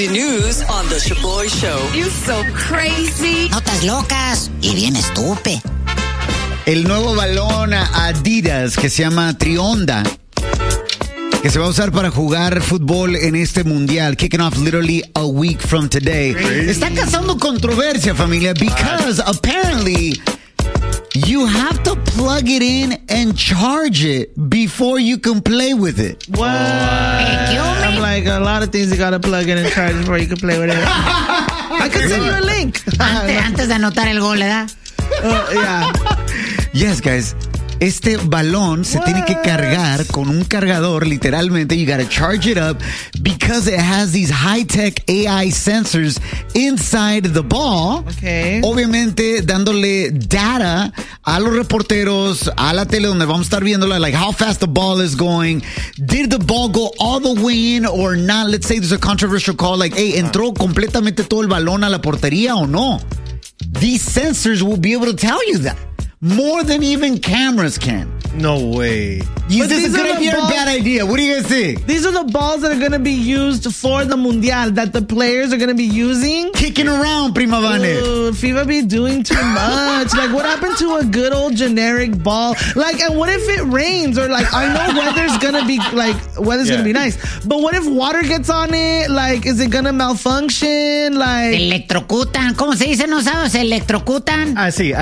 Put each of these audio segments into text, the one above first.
celebrity news on The Shaboy Show. You're so crazy. Notas locas y bien estúpido. El nuevo balón Adidas que se llama Trionda, que se va a usar para jugar fútbol en este mundial, kicking off literally a week from today. Está causando controversia, familia, because apparently you have to plug it in and charge it before you can play with it. What? I'm like, a lot of things you gotta plug in and charge before you can play with it. I can send you a link. Antes de anotar el gol, ¿verdad? Yeah. Yes, guys. Este balón se tiene que cargar con un cargador, literalmente. You gotta charge it up because it has these high-tech AI sensors inside the ball. Okay. Obviamente dándole data a los reporteros, a la tele donde vamos a estar viéndola, like how fast the ball is going. Did the ball go all the way in or not? Let's say there's a controversial call like, hey, ¿entró completamente todo el balón a la portería o no? These sensors will be able to tell you that. More than even cameras can. No way. Is this a good idea or a bad idea? What do you guys think? These are the balls that are going to be used for the Mundial, that the players are going to be using. Kicking around, Prima Vane. Dude, FIFA be doing too much. Like, what happened to a good old generic ball? Like, and what if it rains? Or, like, I know weather's going to be, like, weather's going to be nice. But what if water gets on it? Like, is it going to malfunction? Like... Electrocutan. ¿Cómo se dice? ¿No sabes? Electrocutan. Ah, sí,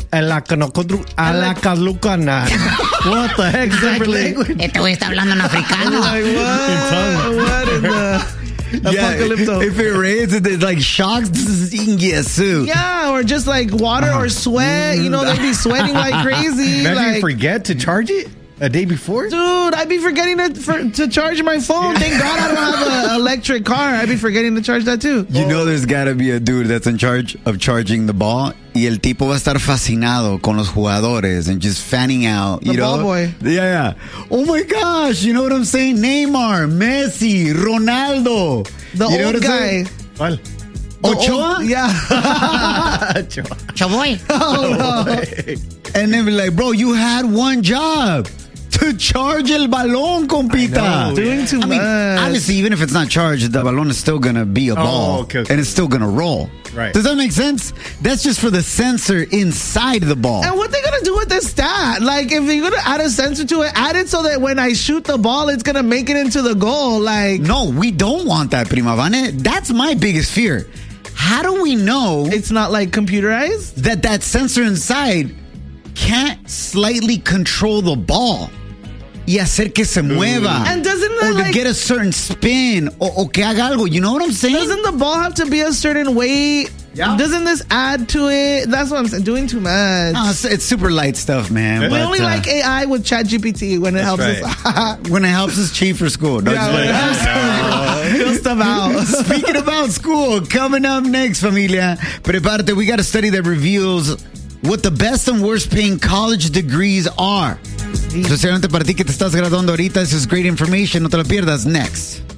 alacalucana. What the heck? Este güey está hablando en africano. Like, what in the... Yeah, if it rains, it's like shocks. Yeah, or just like water or sweat. You know, they'd be sweating like crazy. Imagine like, you forget to charge it a day before? Dude, I'd be forgetting to charge my phone. Thank God I don't have an electric car. I'd be forgetting to charge that too. You know there's got to be a dude that's in charge of charging the ball. Y el tipo va a estar fascinado con los jugadores and just fanning out. The ball boy. Yeah. Oh my gosh, you know what I'm saying? Neymar, Messi, Ronaldo. The old guy. ¿Cuál? Ochoa? Yeah. Chaboy. Oh, no. And then be like, bro, you had one job. To charge el balón, compita. Doing too much. Obviously, even if it's not charged, the balón is still going to be a ball. Okay. And it's still going to roll. Right. Does that make sense? That's just for the sensor inside the ball. And what they going to do with this stat? Like, if you're going to add a sensor to it, add it so that when I shoot the ball, it's going to make it into the goal. Like, no, we don't want that, Prima Vane. That's my biggest fear. How do we know it's not like computerized? That sensor inside can't slightly control the ball y hacer que se mueva? And doesn't or to get a certain spin o que haga algo? You know what I'm saying? Doesn't the ball have to be a certain weight? Yeah. Doesn't this add to it? That's what I'm saying. Doing too much. No, it's super light stuff, man. We but, only like AI with ChatGPT when it helps us. When it helps us cheat for school. Fill stuff out. Speaking about school, coming up next, familia, prepárate. We got a study that reveals what the best and worst paying college degrees are. Especialmente para ti que te estás graduando ahorita. This is great information. No te la pierdas. Next.